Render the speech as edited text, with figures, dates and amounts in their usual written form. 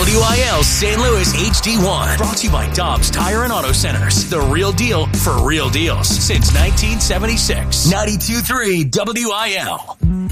WIL St. Louis HD1. Brought to you by Dobbs Tire and Auto Centers. The real deal for real deals since 1976. 92.3 WIL.